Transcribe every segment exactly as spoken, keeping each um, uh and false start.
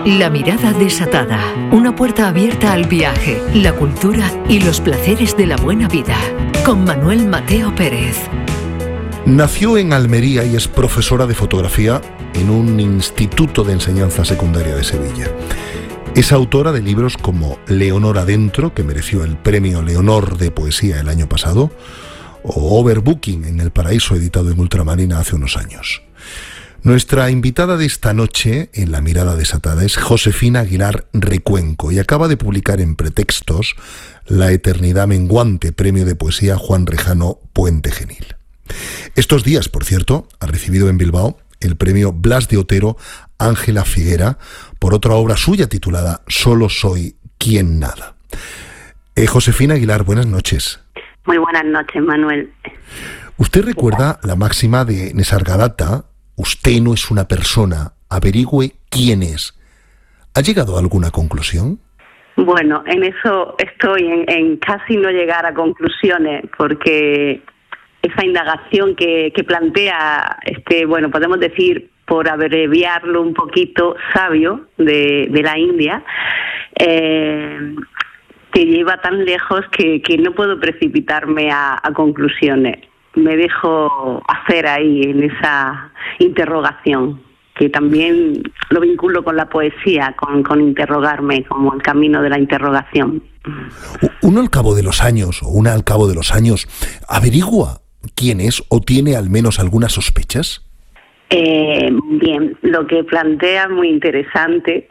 La mirada desatada, una puerta abierta al viaje, la cultura y los placeres de la buena vida, con Manuel Mateo Pérez. Nació en Almería y es profesora de fotografía en un instituto de enseñanza secundaria de Sevilla. Es autora de libros como Leonor Adentro, que mereció el premio Leonor de poesía el año pasado, o Overbooking en El Paraíso, editado en Ultramarina hace unos años. Nuestra invitada de esta noche en La Mirada Desatada es Josefina Aguilar Recuenco y acaba de publicar en Pretextos La Eternidad Menguante, premio de poesía Juan Rejano Puente Genil. Estos días, por cierto, ha recibido en Bilbao el premio Blas de Otero Ángela Figuera por otra obra suya titulada Solo soy quien nada. Eh, Josefina Aguilar, buenas noches. Muy buenas noches, Manuel. ¿Usted recuerda la máxima de Nesargadatta? Usted no es una persona, averigüe quién es. ¿Ha llegado a alguna conclusión? Bueno, en eso estoy, en, en casi no llegar a conclusiones, porque esa indagación que, que plantea, este, bueno, podemos decir, por abreviarlo un poquito, sabio de, de la India, eh, te lleva tan lejos que, que no puedo precipitarme a, a conclusiones. Me dejo hacer ahí en esa interrogación, que también lo vinculo con la poesía, con, con interrogarme, como el camino de la interrogación. Uno al cabo de los años, o una al cabo de los años, ¿averigua quién es o tiene al menos algunas sospechas? Eh, bien, lo que plantea es muy interesante.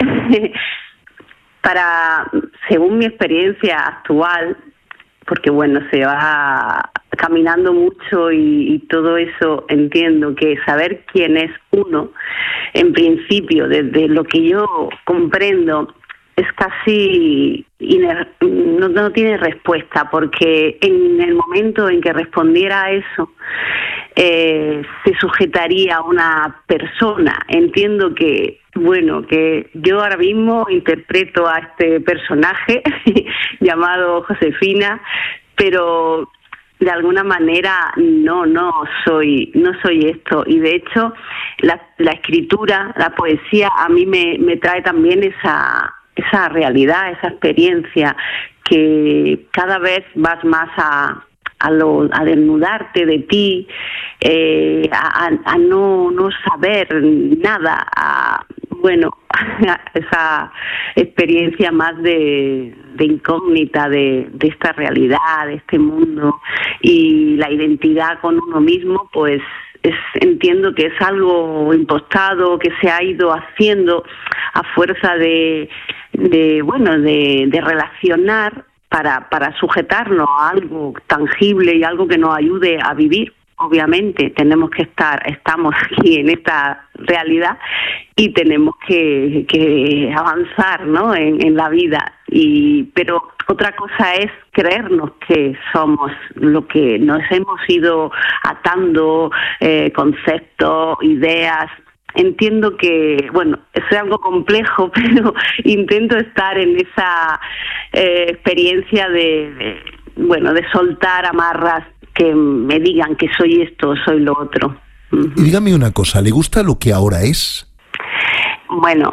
Para, según mi experiencia actual, porque bueno, se va caminando mucho y, y todo eso, entiendo que saber quién es uno, en principio, desde lo que yo comprendo, es casi iner- no, no tiene respuesta, porque en el momento en que respondiera a eso, eh, se sujetaría a una persona. Entiendo que, bueno, que yo ahora mismo interpreto a este personaje llamado Josefina, pero de alguna manera no, no soy, no soy esto. Y de hecho, la, la escritura, la poesía, a mí me, me trae también esa, esa realidad, esa experiencia, que cada vez vas más a, a, lo, a desnudarte de ti, eh, a, a no, no saber nada, a, bueno, esa experiencia más de, de incógnita de, de esta realidad, de este mundo, y la identidad con uno mismo, pues es, entiendo que es algo impostado, que se ha ido haciendo a fuerza de, de bueno, de, de relacionar para, para sujetarnos a algo tangible y algo que nos ayude a vivir. Obviamente tenemos que estar, estamos aquí en esta realidad y tenemos que, que avanzar, ¿no?, en, en la vida. Y pero otra cosa es creernos que somos lo que nos hemos ido atando, eh, conceptos, ideas. Entiendo que, bueno, eso es algo complejo, pero intento estar en esa eh, experiencia de, de, bueno, de soltar amarras que me digan que soy esto o soy lo otro. Y dígame una cosa, ¿le gusta lo que ahora es? Bueno,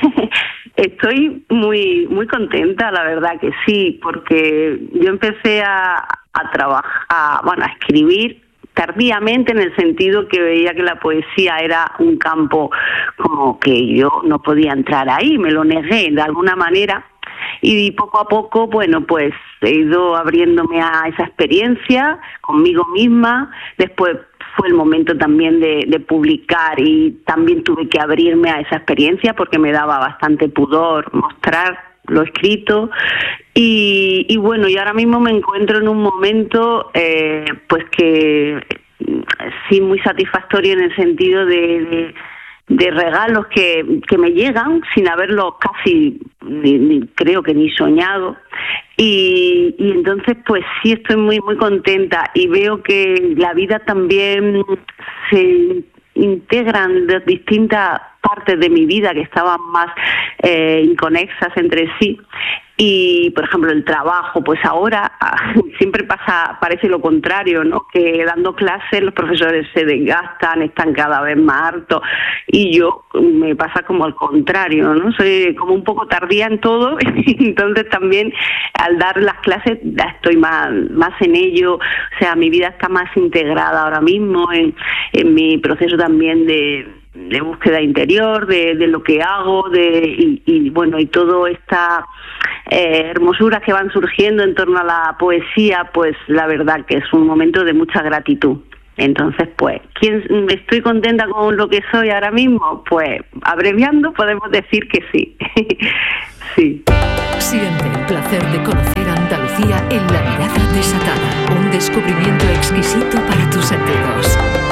estoy muy muy contenta, la verdad que sí, porque yo empecé a, a trabajar, bueno, a escribir tardíamente, en el sentido que veía que la poesía era un campo como que yo no podía entrar ahí, me lo negué de alguna manera. Y poco a poco, bueno, pues he ido abriéndome a esa experiencia conmigo misma. Después fue el momento también de, de publicar y también tuve que abrirme a esa experiencia porque me daba bastante pudor mostrar lo escrito. Y, y bueno, y ahora mismo me encuentro en un momento eh, pues que sí, muy satisfactorio, en el sentido de... de de regalos que, que me llegan sin haberlo casi, ni, ni, creo que ni soñado, y, y entonces pues sí estoy muy muy contenta y veo que la vida también se integran de distintas partes de mi vida que estaban más eh, inconexas entre sí. Y, por ejemplo, el trabajo, pues ahora siempre pasa, parece lo contrario, ¿no? Que dando clases los profesores se desgastan, están cada vez más hartos, y yo me pasa como al contrario, ¿no? Soy como un poco tardía en todo, entonces también al dar las clases ya estoy más, más en ello, o sea, mi vida está más integrada ahora mismo en, en mi proceso también de... de búsqueda interior, de, de lo que hago, de y, y bueno, y toda esta eh, hermosuras que van surgiendo en torno a la poesía, pues la verdad que es un momento de mucha gratitud. Entonces, pues, ¿quién, estoy contenta con lo que soy ahora mismo? Pues, abreviando, podemos decir que sí. Sí. Siente el placer de conocer Andalucía en La Mirada Desatada, un descubrimiento exquisito para tus sentidos.